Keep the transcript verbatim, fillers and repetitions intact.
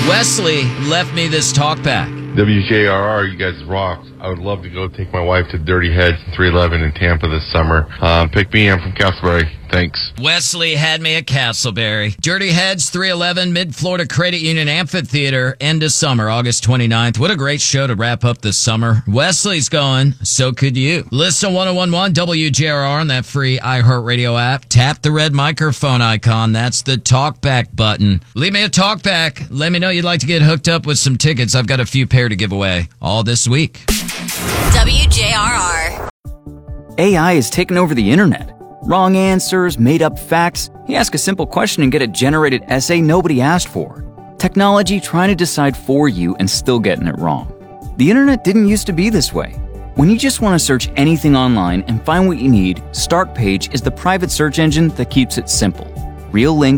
Wesley left me this talkback. W J R R, you guys rock. I would love to go take my wife to Dirty Heads three eleven in Tampa this summer. Um, pick me. I'm from Castleberry. Thanks. Wesley had me at Castleberry. Dirty Heads three eleven, Mid-Florida Credit Union Amphitheater, end of summer, August twenty-ninth. What a great show to wrap up the summer. Wesley's going, so could you. Listen one oh one point one W J R R on that free iHeartRadio app. Tap the red microphone icon. That's the talkback button. Leave me a talkback. Let me know you'd like to get hooked up with some tickets. I've got a few pair to give away all this week. W J R R. A I has taken over the internet. Wrong answers, made-up facts. You ask a simple question and get a generated essay nobody asked for. Technology trying to decide for you and still getting it wrong. The internet didn't used to be this way. When you just want to search anything online and find what you need, Startpage is the private search engine that keeps it simple. Real links,